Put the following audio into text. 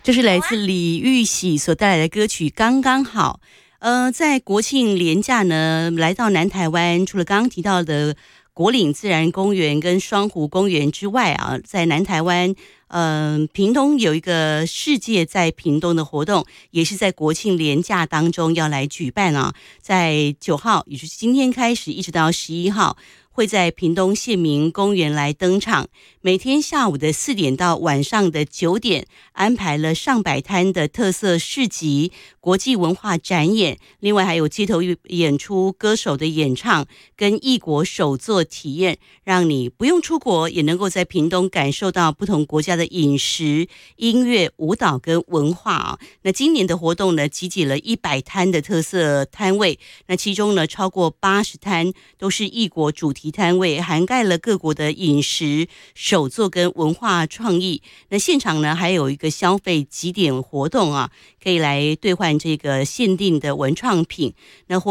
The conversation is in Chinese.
这是来自李玉玺所带来的歌曲《刚刚好》。在国庆连假呢，来到南台湾，除了刚刚提到的国岭自然公园跟双湖公园之外啊，在南台湾，屏东有一个世界在屏东的活动，也是在国庆连假当中要来举办啊，在9号，也就是今天开始，一直到11号。会在屏东县民公园来登场，每天下午的4点到晚上的9点，安排了上百摊的特色市集、国际文化展演，另外还有街头演出、歌手的演唱跟异国手作体验，让你不用出国也能够在屏东感受到不同国家的饮食、音乐、舞蹈跟文化啊。那今年的活动呢，集结了100摊的特色摊位，那其中呢超过80摊都是异国主题摊位，涵盖了各国的饮食、手作跟文化创意。那现场呢还有一个消费集点活动啊，可以来兑换这个限定的文创品。那